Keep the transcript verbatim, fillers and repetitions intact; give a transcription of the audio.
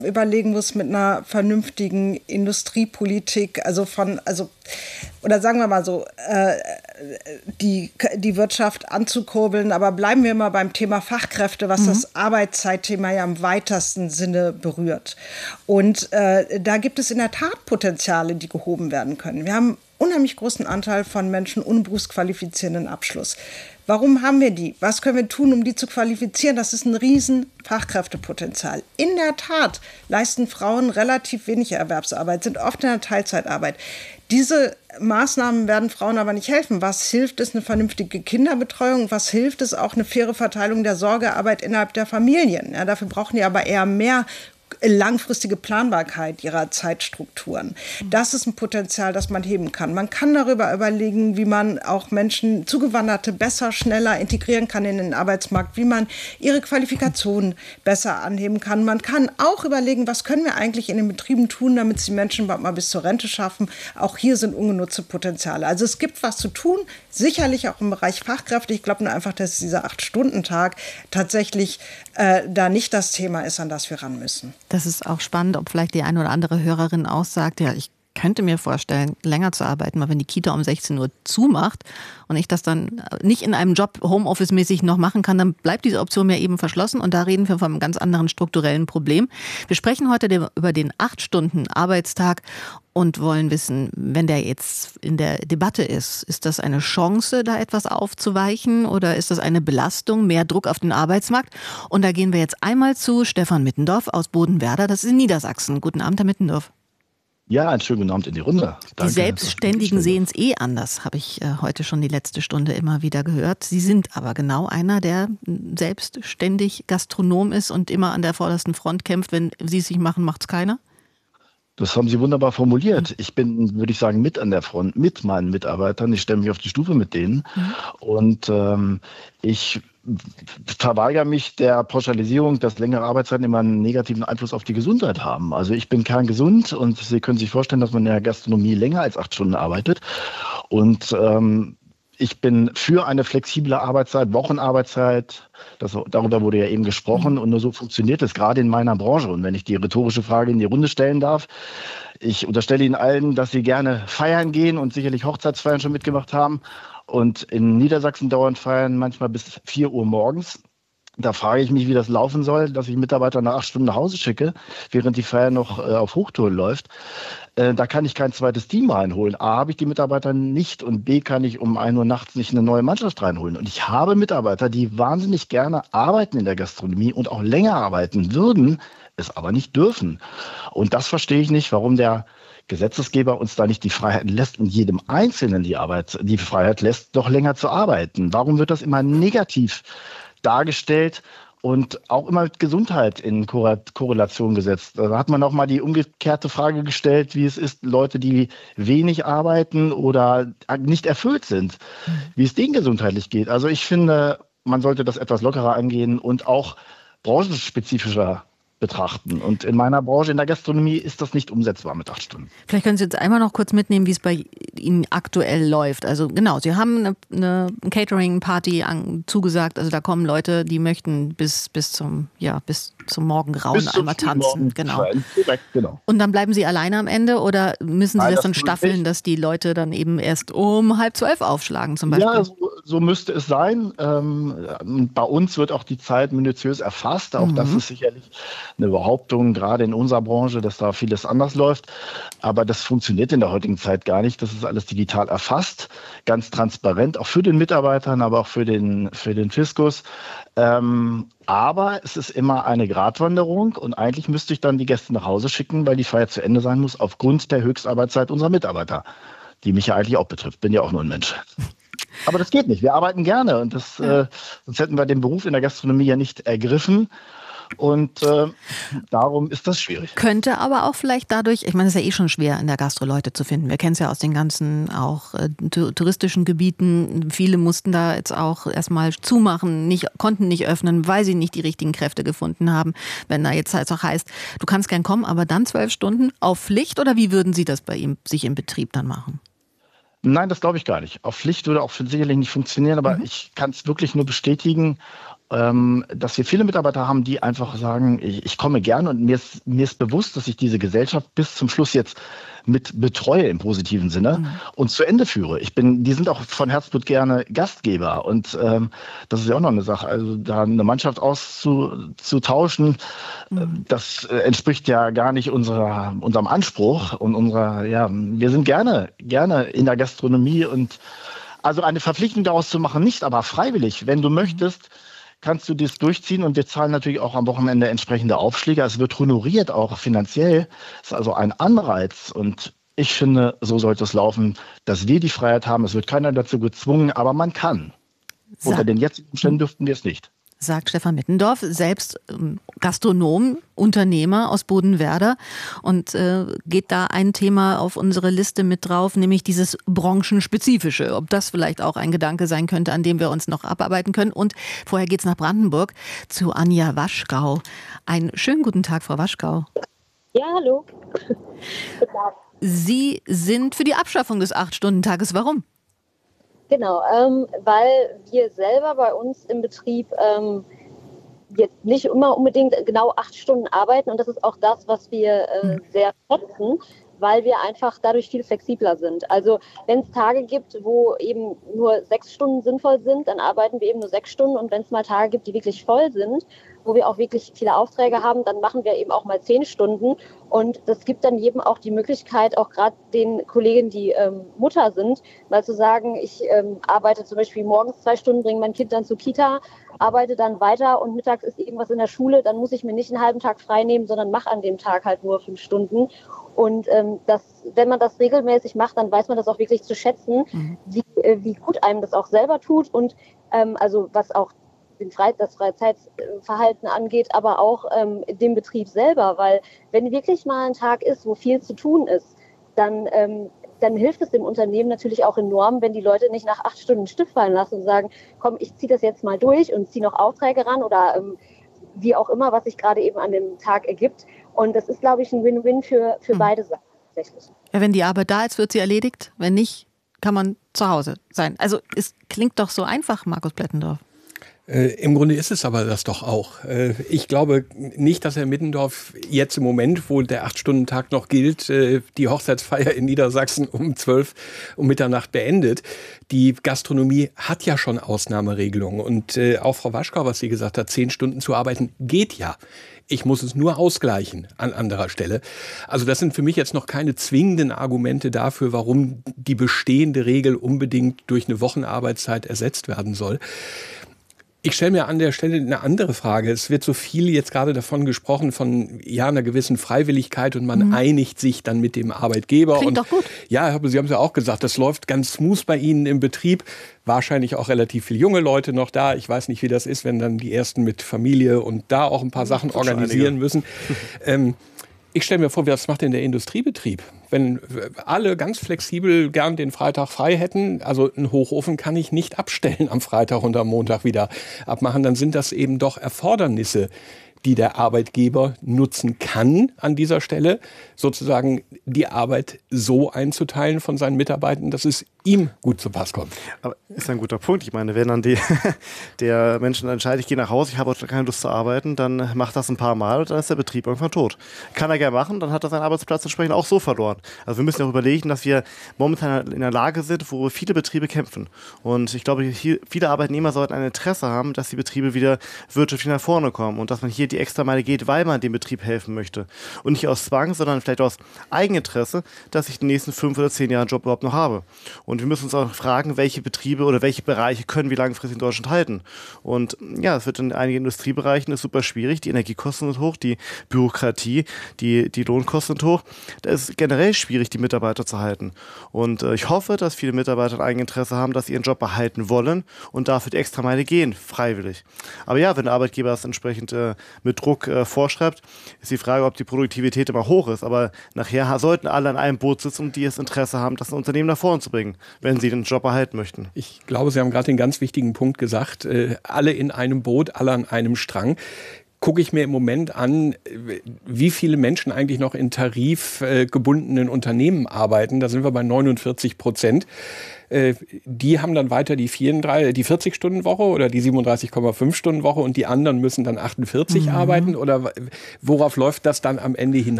überlegen muss mit einer vernünftigen Industriepolitik, also von, also, oder sagen wir mal so, äh, die, die Wirtschaft anzukurbeln. Aber bleiben wir mal beim Thema Fachkräfte, was mhm. das Arbeitszeitthema ja im weitesten Sinne berührt. Und äh, da gibt es in der Tat Potenziale, die gehoben werden können. Wir haben unheimlich großen Anteil von Menschen ohne berufsqualifizierenden Abschluss. Warum haben wir die? Was können wir tun, um die zu qualifizieren? Das ist ein riesen Fachkräftepotenzial. In der Tat leisten Frauen relativ wenig Erwerbsarbeit, sind oft in der Teilzeitarbeit. Diese Maßnahmen werden Frauen aber nicht helfen. Was hilft es? Eine vernünftige Kinderbetreuung. Was hilft es? Auch eine faire Verteilung der Sorgearbeit innerhalb der Familien. Ja, dafür brauchen die aber eher mehr langfristige Planbarkeit ihrer Zeitstrukturen. Das ist ein Potenzial, das man heben kann. Man kann darüber überlegen, wie man auch Menschen, Zugewanderte, besser, schneller integrieren kann in den Arbeitsmarkt, wie man ihre Qualifikationen besser anheben kann. Man kann auch überlegen, was können wir eigentlich in den Betrieben tun, damit sie Menschen bald mal bis zur Rente schaffen. Auch hier sind ungenutzte Potenziale. Also es gibt was zu tun, sicherlich auch im Bereich Fachkräfte. Ich glaube nur einfach, dass dieser Acht-Stunden-Tag tatsächlich äh, da nicht das Thema ist, an das wir ran müssen. Das ist auch spannend, ob vielleicht die eine oder andere Hörerin auch sagt, ja, ich könnte mir vorstellen, länger zu arbeiten, mal wenn die Kita um sechzehn Uhr zumacht und ich das dann nicht in einem Job Homeoffice-mäßig noch machen kann, dann bleibt diese Option mir eben verschlossen und da reden wir von einem ganz anderen strukturellen Problem. Wir sprechen heute über den acht-Stunden-Arbeitstag und wollen wissen, wenn der jetzt in der Debatte ist, ist das eine Chance, da etwas aufzuweichen oder ist das eine Belastung, mehr Druck auf den Arbeitsmarkt? Und da gehen wir jetzt einmal zu Stefan Mittendorf aus Bodenwerder, das ist in Niedersachsen. Guten Abend, Herr Mittendorf. Ja, einen schönen guten Abend in die Runde. Danke. Die Selbstständigen sehen es eh anders, habe ich äh, heute schon die letzte Stunde immer wieder gehört. Sie sind aber genau einer, der selbstständig Gastronom ist und immer an der vordersten Front kämpft. Wenn Sie es nicht machen, macht es keiner? Das haben Sie wunderbar formuliert. Ich bin, würde ich sagen, mit an der Front, mit meinen Mitarbeitern. Ich stelle mich auf die Stufe mit denen. Mhm. Und ähm, ich verweigere mich der Pauschalisierung, dass längere Arbeitszeiten immer einen negativen Einfluss auf die Gesundheit haben. Also ich bin kerngesund und Sie können sich vorstellen, dass man in der Gastronomie länger als acht Stunden arbeitet. Und ähm, ich bin für eine flexible Arbeitszeit, Wochenarbeitszeit. Das, darüber wurde ja eben gesprochen und nur so funktioniert es gerade in meiner Branche. Und wenn ich die rhetorische Frage in die Runde stellen darf, ich unterstelle Ihnen allen, dass Sie gerne feiern gehen und sicherlich Hochzeitsfeiern schon mitgemacht haben. Und in Niedersachsen dauern Feiern manchmal bis vier Uhr morgens. Da frage ich mich, wie das laufen soll, dass ich Mitarbeiter nach acht Stunden nach Hause schicke, während die Feier noch äh, auf Hochtouren läuft. Äh, da kann ich kein zweites Team reinholen. A, habe ich die Mitarbeiter nicht und B, kann ich um ein Uhr nachts nicht eine neue Mannschaft reinholen. Und ich habe Mitarbeiter, die wahnsinnig gerne arbeiten in der Gastronomie und auch länger arbeiten würden, es aber nicht dürfen. Und das verstehe ich nicht, warum der Gesetzesgeber uns da nicht die Freiheit lässt und jedem Einzelnen die Arbeit, die Freiheit lässt, doch länger zu arbeiten. Warum wird das immer negativ dargestellt und auch immer mit Gesundheit in Korrelation gesetzt? Da hat man auch mal die umgekehrte Frage gestellt, wie es ist, Leute, die wenig arbeiten oder nicht erfüllt sind, wie es denen gesundheitlich geht. Also ich finde, man sollte das etwas lockerer angehen und auch branchenspezifischer betrachten. Und in meiner Branche, in der Gastronomie, ist das nicht umsetzbar mit acht Stunden. Vielleicht können Sie jetzt einmal noch kurz mitnehmen, wie es bei Ihnen aktuell läuft. Also genau, Sie haben eine, eine Catering-Party an, zugesagt. Also da kommen Leute, die möchten bis, bis zum, ja, bis zum Morgengrauen einmal tanzen. Genau. Direkt, genau. Und dann bleiben Sie alleine am Ende oder müssen Sie Nein, das, das dann staffeln, nicht. Dass die Leute dann eben erst um halb zwölf aufschlagen zum Beispiel? Ja, so, so müsste es sein. Ähm, bei uns wird auch die Zeit minutiös erfasst. Auch mhm. das ist sicherlich eine Behauptung, gerade in unserer Branche, dass da vieles anders läuft. Aber das funktioniert in der heutigen Zeit gar nicht. Das ist alles digital erfasst, ganz transparent, auch für den Mitarbeitern, aber auch für den, für den Fiskus. Ähm, aber es ist immer eine Gratwanderung und eigentlich müsste ich dann die Gäste nach Hause schicken, weil die Feier zu Ende sein muss, aufgrund der Höchstarbeitszeit unserer Mitarbeiter, die mich ja eigentlich auch betrifft. Bin ja auch nur ein Mensch. Aber das geht nicht. Wir arbeiten gerne und das, äh, sonst hätten wir den Beruf in der Gastronomie ja nicht ergriffen. Und äh, darum ist das schwierig. Könnte aber auch vielleicht dadurch, ich meine, es ist ja eh schon schwer, in der Gastro Leute zu finden. Wir kennen es ja aus den ganzen auch äh, touristischen Gebieten. Viele mussten da jetzt auch erstmal zumachen, nicht, konnten nicht öffnen, weil sie nicht die richtigen Kräfte gefunden haben. Wenn da jetzt halt auch heißt, du kannst gern kommen, aber dann zwölf Stunden auf Pflicht oder wie würden Sie das bei ihm sich im Betrieb dann machen? Nein, das glaube ich gar nicht. Auf Pflicht würde auch sicherlich nicht funktionieren, aber mhm. ich kann es wirklich nur bestätigen. ähm, dass wir viele Mitarbeiter haben, die einfach sagen, ich, ich komme gern und mir ist, mir ist bewusst, dass ich diese Gesellschaft bis zum Schluss jetzt mit betreue im positiven Sinne mhm. und zu Ende führe. Ich bin, die sind auch von Herzblut gerne Gastgeber und ähm, das ist ja auch noch eine Sache. Also da eine Mannschaft auszutauschen, mhm. das äh, entspricht ja gar nicht unserer, unserem Anspruch und unserer, ja, wir sind gerne, gerne in der Gastronomie und also eine Verpflichtung daraus zu machen, nicht, aber freiwillig. Wenn du möchtest, kannst du das durchziehen und wir zahlen natürlich auch am Wochenende entsprechende Aufschläge. Es wird honoriert, auch finanziell. Es ist also ein Anreiz und ich finde, so sollte es laufen, dass wir die Freiheit haben. Es wird keiner dazu gezwungen, aber man kann. Sag, Unter den jetzigen Umständen dürften wir es nicht. Sagt Stefan Mittendorf, selbst Gastronom, Unternehmer aus Bodenwerder und äh, geht da ein Thema auf unsere Liste mit drauf, nämlich dieses Branchenspezifische. Ob das vielleicht auch ein Gedanke sein könnte, an dem wir uns noch abarbeiten können. Und vorher geht's nach Brandenburg zu Anja Waschgau. Einen schönen guten Tag, Frau Waschgau. Ja, hallo. Sie sind für die Abschaffung des acht-Stunden-Tages. Warum? Genau, ähm, weil wir selber bei uns im Betrieb ähm, jetzt nicht immer unbedingt genau acht Stunden arbeiten und das ist auch das, was wir äh, sehr schätzen, weil wir einfach dadurch viel flexibler sind. Also wenn es Tage gibt, wo eben nur sechs Stunden sinnvoll sind, dann arbeiten wir eben nur sechs Stunden und wenn es mal Tage gibt, die wirklich voll sind, wo wir auch wirklich viele Aufträge haben, dann machen wir eben auch mal zehn Stunden und das gibt dann jedem auch die Möglichkeit, auch gerade den Kolleginnen, die ähm, Mutter sind, mal zu sagen, ich ähm, arbeite zum Beispiel morgens zwei Stunden, bringe mein Kind dann zur Kita, arbeite dann weiter und mittags ist irgendwas in der Schule, dann muss ich mir nicht einen halben Tag frei nehmen, sondern mache an dem Tag halt nur fünf Stunden. Und ähm, das, wenn man das regelmäßig macht, dann weiß man das auch wirklich zu schätzen, mhm. wie, äh, wie gut einem das auch selber tut und ähm, also was auch den Fre- das Freizeitverhalten angeht, aber auch ähm, dem Betrieb selber, weil wenn wirklich mal ein Tag ist, wo viel zu tun ist, dann, ähm, dann hilft es dem Unternehmen natürlich auch enorm, wenn die Leute nicht nach acht Stunden Stift fallen lassen und sagen, komm, ich ziehe das jetzt mal durch und ziehe noch Aufträge ran oder ähm, wie auch immer, was sich gerade eben an dem Tag ergibt. Und das ist, glaube ich, ein Win-Win für, für mhm. beide Seiten tatsächlich. Ja, wenn die Arbeit da ist, wird sie erledigt. Wenn nicht, kann man zu Hause sein. Also es klingt doch so einfach, Markus Plettendorf. Äh, Im Grunde ist es aber das doch auch. Äh, ich glaube nicht, dass Herr Mittendorf jetzt im Moment, wo der acht-Stunden-Tag noch gilt, äh, die Hochzeitsfeier in Niedersachsen um zwölf um Mitternacht beendet. Die Gastronomie hat ja schon Ausnahmeregelungen. Und äh, auch Frau Waschgau, was sie gesagt hat, zehn Stunden zu arbeiten, geht ja. Ich muss es nur ausgleichen an anderer Stelle. Also das sind für mich jetzt noch keine zwingenden Argumente dafür, warum die bestehende Regel unbedingt durch eine Wochenarbeitszeit ersetzt werden soll. Ich stelle mir an der Stelle eine andere Frage. Es wird so viel jetzt gerade davon gesprochen, von ja einer gewissen Freiwilligkeit und man mhm. einigt sich dann mit dem Arbeitgeber. Klingt und doch gut. Ja, Sie haben es ja auch gesagt, das läuft ganz smooth bei Ihnen im Betrieb. Wahrscheinlich auch relativ viele junge Leute noch da. Ich weiß nicht, wie das ist, wenn dann die Ersten mit Familie und da auch ein paar Sachen organisieren müssen. ähm, Ich stelle mir vor, was macht denn der Industriebetrieb? Wenn alle ganz flexibel gern den Freitag frei hätten, also einen Hochofen kann ich nicht abstellen am Freitag und am Montag wieder abmachen, dann sind das eben doch Erfordernisse, die der Arbeitgeber nutzen kann an dieser Stelle, sozusagen die Arbeit so einzuteilen von seinen Mitarbeitern, dass es ihm gut zu Pass kommt. Aber ist ein guter Punkt. Ich meine, wenn dann die, der Mensch entscheidet, ich gehe nach Hause, ich habe heute keine Lust zu arbeiten, dann macht das ein paar Mal und dann ist der Betrieb irgendwann tot. Kann er gerne machen, dann hat er seinen Arbeitsplatz entsprechend auch so verloren. Also wir müssen auch überlegen, dass wir momentan in der Lage sind, wo viele Betriebe kämpfen. Und ich glaube, hier, viele Arbeitnehmer sollten ein Interesse haben, dass die Betriebe wieder wirtschaftlich nach vorne kommen und dass man hier die Extrameile geht, weil man dem Betrieb helfen möchte. Und nicht aus Zwang, sondern vielleicht aus Eigeninteresse, dass ich die nächsten fünf oder zehn Jahre einen Job überhaupt noch habe. Und wir müssen uns auch fragen, welche Betriebe oder welche Bereiche können wir langfristig in Deutschland halten. Und ja, es wird in einigen Industriebereichen ist super schwierig. Die Energiekosten sind hoch, die Bürokratie, die, die Lohnkosten sind hoch. Da ist es generell schwierig, die Mitarbeiter zu halten. Und äh, ich hoffe, dass viele Mitarbeiter ein Eigeninteresse haben, dass sie ihren Job behalten wollen und dafür die Extrameile gehen, freiwillig. Aber ja, wenn der Arbeitgeber das entsprechend äh, mit Druck äh, vorschreibt, ist die Frage, ob die Produktivität immer hoch ist. Aber nachher sollten alle an einem Boot sitzen, die das Interesse haben, das Unternehmen nach vorne zu bringen, wenn sie den Job erhalten möchten. Ich glaube, Sie haben gerade den ganz wichtigen Punkt gesagt, äh, alle in einem Boot, alle an einem Strang. gucke ich mir im Moment an, wie viele Menschen eigentlich noch in tarifgebundenen Unternehmen arbeiten. Da sind wir bei neunundvierzig Prozent. Die haben dann weiter die, vierunddreißig, die vierzig-Stunden-Woche oder die siebenunddreißig Komma fünf Stunden Woche und die anderen müssen dann achtundvierzig mhm. arbeiten? Oder worauf läuft das dann am Ende hinaus?